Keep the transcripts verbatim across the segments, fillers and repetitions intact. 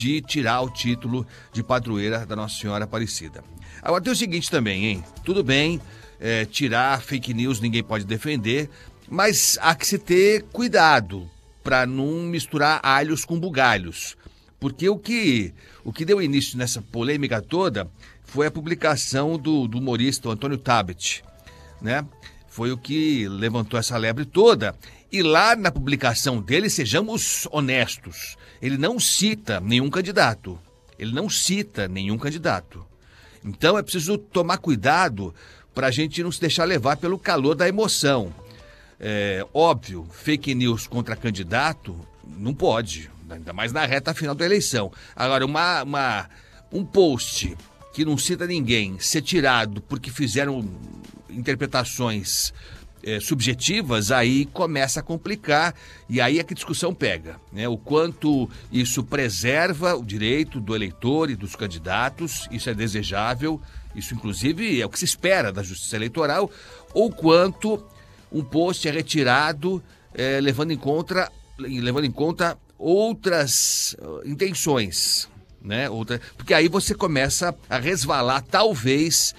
de tirar o título de padroeira da Nossa Senhora Aparecida. Agora tem o seguinte também, hein? Tudo bem, é, tirar fake news ninguém pode defender, mas há que se ter cuidado para não misturar alhos com bugalhos. Porque o que, o que deu início nessa polêmica toda foi a publicação do, do humorista Antônio Tabet, né? Foi o que levantou essa lebre toda. E lá na publicação dele, sejamos honestos, ele não cita nenhum candidato. Ele não cita nenhum candidato. Então é preciso tomar cuidado para a gente não se deixar levar pelo calor da emoção. É óbvio, fake news contra candidato não pode, ainda mais na reta final da eleição. Agora, uma, uma, um post que não cita ninguém ser tirado porque fizeram interpretações é, subjetivas, aí começa a complicar e aí é que a discussão pega, né? O quanto isso preserva o direito do eleitor e dos candidatos, isso é desejável, isso inclusive é o que se espera da Justiça Eleitoral, ou quanto um post é retirado é, levando em conta, levando em conta outras uh, intenções, né? Outra, porque aí você começa a resvalar, talvez,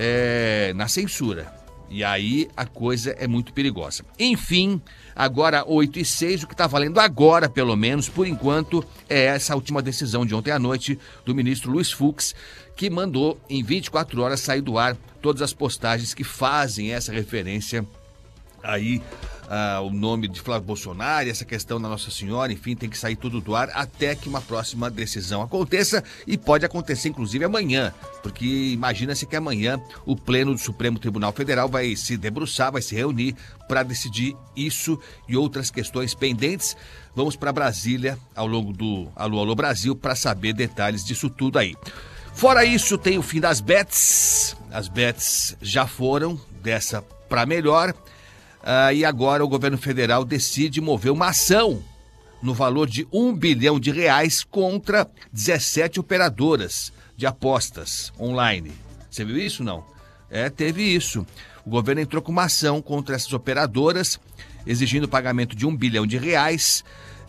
é, na censura. E aí a coisa é muito perigosa. Enfim, agora oito e seis, o que está valendo agora, pelo menos, por enquanto, é essa última decisão de ontem à noite do ministro Luiz Fux, que mandou em vinte e quatro horas sair do ar todas as postagens que fazem essa referência aí, ah, o nome de Flávio Bolsonaro, essa questão da Nossa Senhora, enfim, tem que sair tudo do ar até que uma próxima decisão aconteça, e pode acontecer inclusive amanhã, porque imagina-se que amanhã o Pleno do Supremo Tribunal Federal vai se debruçar, vai se reunir para decidir isso e outras questões pendentes. Vamos para Brasília ao longo do Alô Alô Brasil para saber detalhes disso tudo aí. Fora isso, tem o fim das bets, as bets já foram dessa para melhor. Ah, e agora o governo federal decide mover uma ação no valor de um bilhão de reais contra dezessete operadoras de apostas online. Você viu isso, não? É, teve isso. O governo entrou com uma ação contra essas operadoras, exigindo o pagamento de um bilhão de reais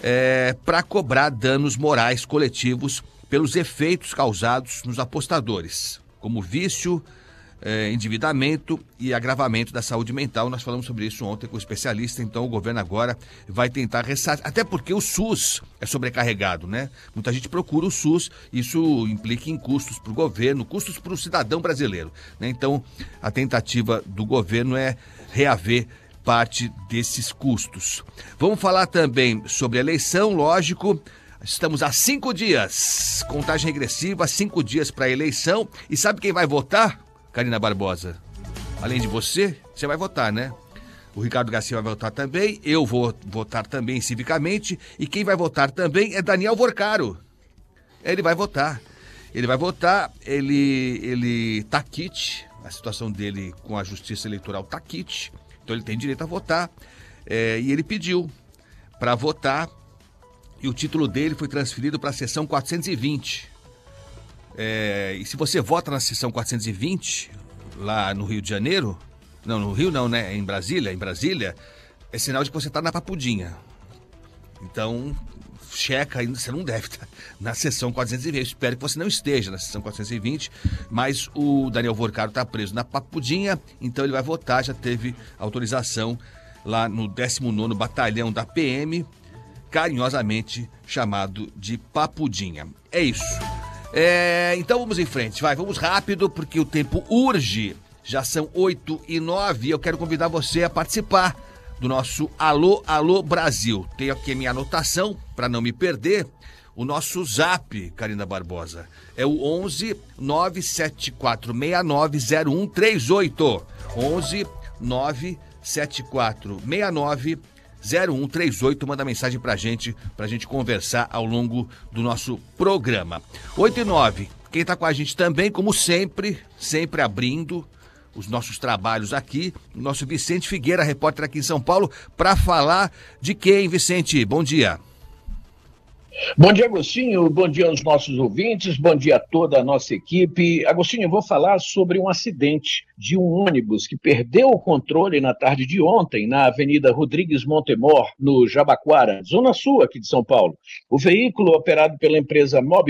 é, para cobrar danos morais coletivos pelos efeitos causados nos apostadores, como vício, É, endividamento e agravamento da saúde mental. Nós falamos sobre isso ontem com o especialista, então o governo agora vai tentar ressarcir, até porque o SUS é sobrecarregado, né? Muita gente procura o SUS, isso implica em custos para o governo, custos para o cidadão brasileiro, né? Então a tentativa do governo é reaver parte desses custos. Vamos falar também sobre a eleição, lógico. Estamos há cinco dias, contagem regressiva, cinco dias para a eleição, e sabe quem vai votar? Karina Barbosa, além de você, você vai votar, né? O Ricardo Garcia vai votar também, eu vou votar também civicamente, e quem vai votar também é Daniel Vorcaro. Ele vai votar. Ele vai votar, ele, ele tá quite, a situação dele com a Justiça Eleitoral tá quite, então ele tem direito a votar, é, e ele pediu para votar, e o título dele foi transferido para a seção quatrocentos e vinte. É, e se você vota na seção quatrocentos e vinte, lá no Rio de Janeiro, não, no Rio não, né, em Brasília, em Brasília, é sinal de que você está na papudinha. Então, checa ainda, você não deve estar na seção quatrocentos e vinte. Eu espero que você não esteja na seção quatrocentos e vinte, mas o Daniel Vorcaro está preso na papudinha, então ele vai votar, já teve autorização lá no décimo nono Batalhão da P M, carinhosamente chamado de Papudinha. É isso. É, então vamos em frente, vai, vamos rápido, porque o tempo urge. Já são oito e nove e eu quero convidar você a participar do nosso Alô, Alô Brasil. Tenho aqui a minha anotação para não me perder. O nosso zap, Karina Barbosa, é o onze nove sete quatro seis nove zero um três oito. onze nove sete quatro seis nove zero um três oito, manda mensagem pra gente, pra gente conversar ao longo do nosso programa. oito e nove, quem tá com a gente também, como sempre, sempre abrindo os nossos trabalhos aqui, o nosso Vicente Figueira, repórter aqui em São Paulo, para falar de quem, Vicente? Bom dia. Bom dia, Agostinho. Bom dia aos nossos ouvintes. Bom dia a toda a nossa equipe. Agostinho, eu vou falar sobre um acidente de um ônibus que perdeu o controle na tarde de ontem na Avenida Rodrigues Montemor, no Jabaquara, zona sul aqui de São Paulo. O veículo, operado pela empresa Mob